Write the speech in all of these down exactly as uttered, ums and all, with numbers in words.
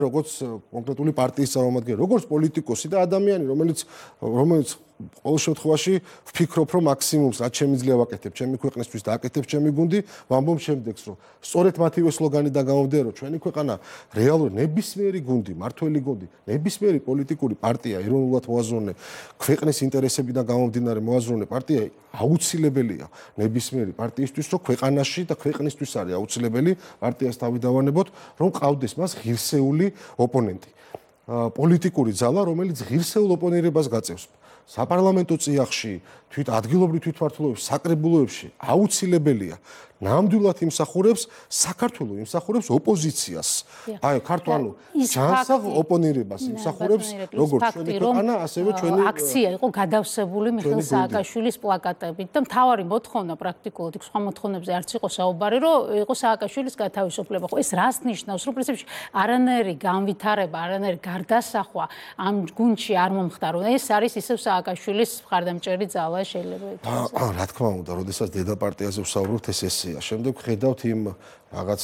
როგორც კონკრეტული პარტიის წარმომადგენელი, როგორც პოლიტიკოსი და ადამიანი, რომელიც რომელიც ყოველ შემთხვევაში ვფიქრობ, რომ მაქსიმუმს რაც შემიძლია ვაკეთებ ჩემი ქვეყნისთვის და აკეთებ ჩემი გუნდი, ვამბობ შემდეგს, რომ სწორედ მათივე სლოგანიდან გამომდინარე, რომ ჩვენი ქვეყანა რეალური ნებისმიერი გუნდი, მართველი გუნდი, ნებისმიერი პოლიტიკური პარტია, ეროვნულად მოაზროვნე, ქვეყნის ინტერესებიდან გამომდინარე მოაზროვნე პარტია აუცილებელია ნებისმიერი პარტიისთვის, რომ ქვეყანაში და ქვეყნისთვის არის აუცილებელი პარტიას თავი დავანებოთ, რომ ყავდეს მას ღირსეული ოპონენტი. პოლიტიკური ძალა, რომელიც ღირსეულ ოპონირებას გაწევს. საპარლამენტო წიაღში, თვით ადგილობრივ თვითმმართველობებში, საკრებულოებში აუცილებელია. ნამდვილად იმსახურებს საქართველოს იმსახურებს ოპოზიციას. აი, ქართულ ჯანსაღ ოპონირებას იმსახურებს როგორც ჩვენი ქვეყანა, ასევე ჩვენი აქცია იყო გადავსებული მიხეილ სააკაშვილის პლაკატებით და მთავარი მოთხოვნა პრაქტიკულად იქ სხვა მოთხოვნებზე არც იყო საუბარი, რომ იყო სააკაშვილის გათავისუფლება. ხო, ეს რას ნიშნავს, რომ პრინციპში არანაირი განვითარება, არანაირი გარდასახვა ამ გუნდში არ მომხდარა. ეს არის ისევ სააკაშვილის მხარდამჭერი ძალა შეიძლება ითქვას. რა თქმა უნდა, როდესაც დედა პარტიაზე ვსაუბრობთ, ეს ესეა. შემდეგ ხედავთ იმ რაღაც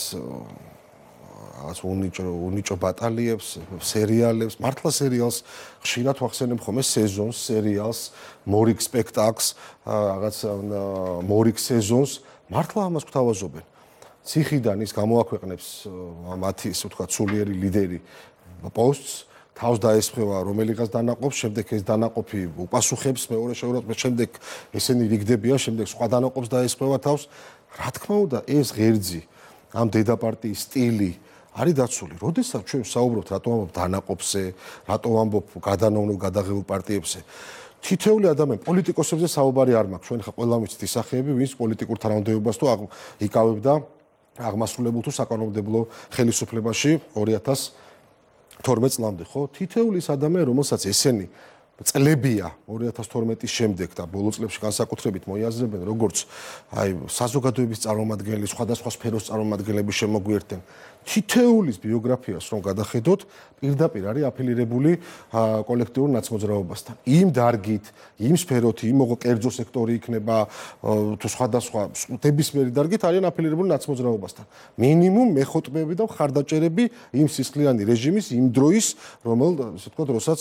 რაღაც უნიჭო უნიჭო ბატალიებს, სერიალებს, მართლა სერიალს ხშირად ვახსენებ ხოლმე სეზონს, სერიალს, მორიგ სპექტაკლს, რაღაც მორიგ სეზონს, მართლა ამას გვთავაზობენ. ციხიდან ის გამოაქვეყნებს მათი, ასე ვთქვათ, სულიერი ლიდერი პოსტს, თავს დაესხება რომელიღაც დანაყოფს, შემდეგ ეს დანაყოფი უპასუხებს მეორე შეურაცხმოს, შემდეგ ესენი რიგდებიან, შემდეგ სხვა დანაყოფს დაესხება თავს. რა თქმა უნდა, ეს ღერძი, ამ დედა პარტიის სტილი არის დაცული. როდესაც ჩვენ ვსაუბრობთ, რატო ვამბობ დანაყოფზე, რატო ვამბობ გადანოვნულ გადაღებულ პარტიებზე, თითოეული ადამიანი პოლიტიკოსებზე საუბარი არ მაქვს. ჩვენ ხა ყველა ვიცით ის სახეები, ვინც პოლიტიკურ თანამდებობას თუ იკავებდა აღმასრულებელ თუ საკანონმდებლო ხელისუფლებაში ორი ათას თორმეტ წლამდე, ხო? თითოეული ის ადამიანი, რომელსაც ესენი წლებია ორი ათას თორმეტის შემდეგ და ბოლო წლებში განსაკუთრებით მოიაზრებენ, როგორც აი საზოგადოების წარმომადგენელი, სხვადასხვა სფეროს წარმომადგენლები შემოგვიერთდნენ. თითოეულის ბიოგრაფიას რომ გადახედოთ, პირდაპირ არის აფილირებული კოლექტიურ ნაცმოძრაობასთან. იმ დარგით, იმ სფეროთი, იმ კერძო სექტორი იქნება თუ სხვადასხვა ნებისმიერი დარგით არიან აფილირებული ნაცმოძრაობასთან. მინიმუმ მეხოტბები და მხარდაჭერები იმ სისხლიანი რეჟიმის, იმ დროის, რომელ ასე ვთქვათ, როსაც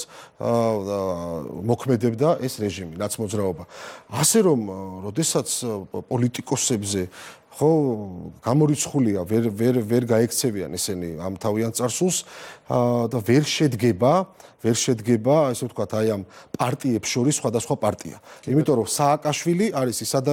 მოქმედებდა ეს რეჟიმი, ნაცმოძრაობა. ასე რომ, როდესაც პოლიტიკოსებზე ხო გამორიცხულია, ვერ ვერ ვერ გაექცევიან ესენი ამ თავიანთ წარსულს და ვერ შედგება, ვერ შედგება, ასე ვთქვათ, აი ამ პარტიებს შორის სხვადასხვა პარტია. იმიტომ რომ სააკაშვილი არის ის